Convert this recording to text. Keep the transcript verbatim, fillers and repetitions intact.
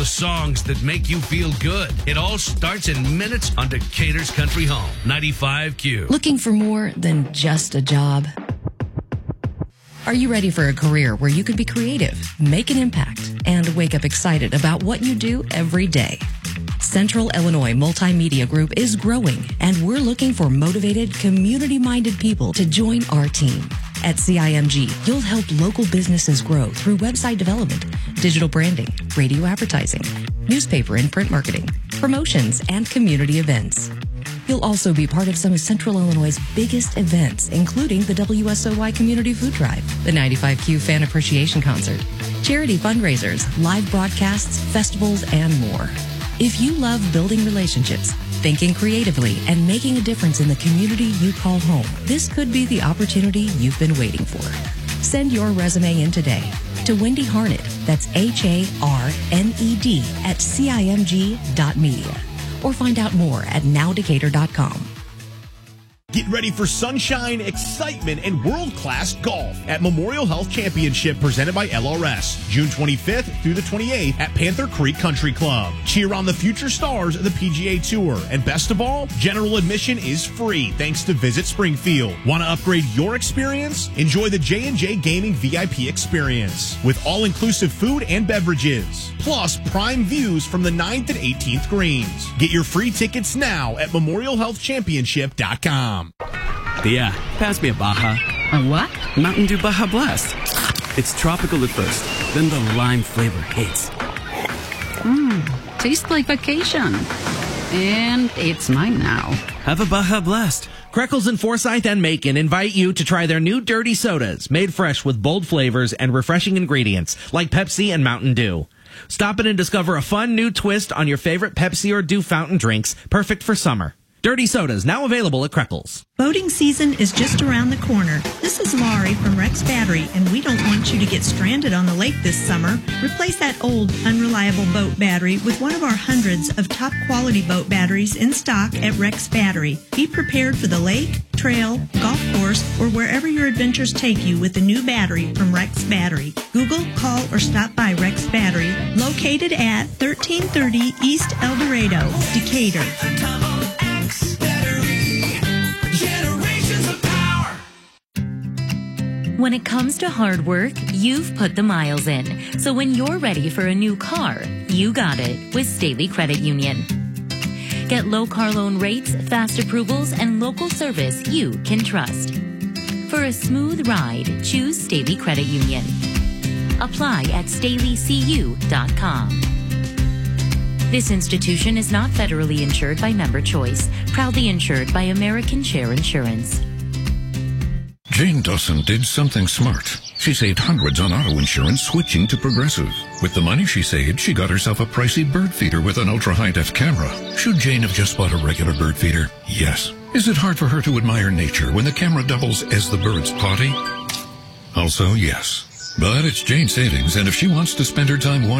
the songs that make you feel good. It all starts in minutes on Decatur's Country Home, ninety-five Q. Looking for more than just a job? Are you ready for a career where you could be creative, make an impact, and wake up excited about what you do every day? Central Illinois Multimedia Group is growing, and we're looking for motivated, community-minded people to join our team. At C I M G, you'll help local businesses grow through website development, digital branding, radio advertising, newspaper and print marketing, promotions, and community events. You'll also be part of some of Central Illinois' biggest events, including the W S O Y Community Food Drive, the ninety-five Q Fan Appreciation Concert, charity fundraisers, live broadcasts, festivals, and more. If you love building relationships, thinking creatively, and making a difference in the community you call home, this could be the opportunity you've been waiting for. Send your resume in today to Wendy Harned, that's H A R N E D, at C I M G dot media, or find out more at now decatur dot com. Get ready for sunshine, excitement, and world-class golf at Memorial Health Championship presented by L R S, June twenty-fifth through the twenty-eighth at Panther Creek Country Club. Cheer on the future stars of the P G A Tour. And best of all, general admission is free thanks to Visit Springfield. Want to upgrade your experience? Enjoy the J and J Gaming V I P experience with all-inclusive food and beverages, plus prime views from the ninth and eighteenth greens. Get your free tickets now at memorial health championship dot com. Tia, pass me a Baja. A what? Mountain Dew Baja Blast. It's tropical at first, then the lime flavor hits. Mmm, tastes like vacation. And it's mine now. Have a Baja Blast. Kreckles in Forsyth and Macon invite you to try their new dirty sodas, made fresh with bold flavors and refreshing ingredients like Pepsi and Mountain Dew. Stop in and discover a fun new twist on your favorite Pepsi or Dew fountain drinks, perfect for summer. Dirty sodas, now available at Kreckles. Boating season is just around the corner. This is Laurie from Rex Battery, and we don't want you to get stranded on the lake this summer. Replace that old, unreliable boat battery with one of our hundreds of top-quality boat batteries in stock at Rex Battery. Be prepared for the lake, trail, golf course, or wherever your adventures take you with the new battery from Rex Battery. Google, call, or stop by Rex Battery, located at thirteen thirty East El Dorado, Decatur. When it comes to hard work, you've put the miles in. So when you're ready for a new car, you got it with Staley Credit Union. Get low car loan rates, fast approvals, and local service you can trust. For a smooth ride, choose Staley Credit Union. Apply at staley c u dot com. This institution is not federally insured by Member Choice, proudly insured by American Share Insurance. Jane Dawson did something smart. She saved hundreds on auto insurance switching to Progressive. With the money she saved, she got herself a pricey bird feeder with an ultra-high-def camera. Should Jane have just bought a regular bird feeder? Yes. Is it hard for her to admire nature when the camera doubles as the bird's potty? Also, yes. But it's Jane savings, and if she wants to spend her time watching